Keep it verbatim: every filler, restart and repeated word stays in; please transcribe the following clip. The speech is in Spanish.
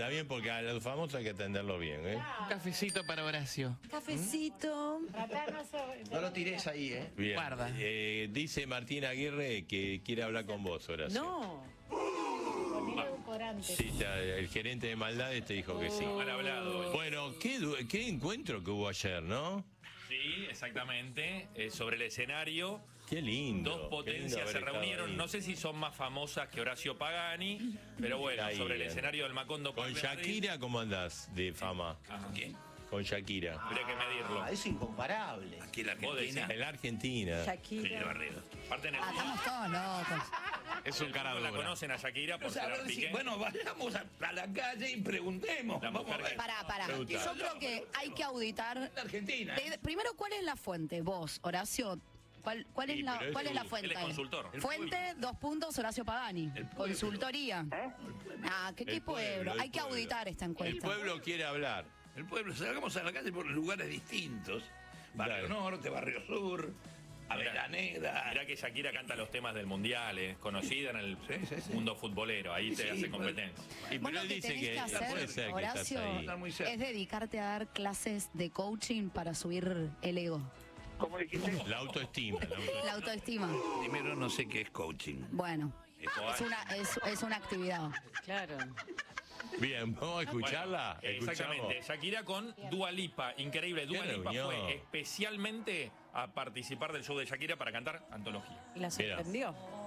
Está bien, porque a los famosos hay que atenderlo bien, ¿eh? Un cafecito para Horacio. Cafecito. No lo tires ahí, ¿eh? Bien. Guarda. Eh, dice Martín Aguirre que quiere hablar con vos, Horacio. No. Sí, ya, el gerente de maldades te dijo que sí. Mal hablado. Bueno, qué, du- qué encuentro que hubo ayer, ¿no? Sí, exactamente. Eh, sobre el escenario, Qué lindo. dos qué lindo potencias haber se estado reunieron. ahí. No sé si son más famosas que Horacio Pagani, pero bueno, Ahí, sobre el eh. escenario del Macondo Con Parque Madrid. Shakira, ¿cómo andás de fama? Ah, ¿quién? Con Shakira. Habría que medirlo. Ah, es incomparable. Aquí en la Vos decís. Argentina. En la Argentina. Sí, Shakira. Barredo. Aparte en el Ah, estamos todos locos. Es un cara la dura. conocen a Shakira por O sea, a ser ver si- Piqué. bueno, vayamos a, a la calle y preguntemos. La Vamos mujer a ver. que- Pará, pará. Pregunta. Yo creo que hay que auditar. La Argentina. De- primero, ¿cuál es la fuente? Vos, Horacio. ¿Cuál, cuál, Sí, es, la, pero ¿cuál es es la el- fuente? él es consultor. El Fuente, pueblo. dos puntos, Horacio Pagani. El pueblo. Consultoría. Ah, ¿qué, qué El pueblo, pueblo? el Hay que pueblo. auditar esta El encuesta. pueblo quiere hablar. El pueblo, salgamos a la calle por lugares distintos. Barrio Dale. Norte, Barrio Sur, Avellaneda. Mirá que Shakira canta los temas del mundial, es conocida en el Sí, sí, sí. mundo futbolero, ahí Sí, te sí, hace pues. competencia. Y Vos pero lo él que dice tenés que que no hacer, puede ser que Horacio, estás ahí. Está muy cerca. es dedicarte a dar clases de coaching para subir el ego, ¿Cómo dijiste? La autoestima. La autoestima. la autoestima. Primero no sé qué es coaching. Bueno, Eso es una, es, es una actividad. Claro. Bien, vamos a escucharla. Bueno, exactamente, Shakira con Dua Lipa, increíble. Dua Qué Lipa reunión. fue especialmente a participar del show de Shakira para cantar Antología. La sorprendió.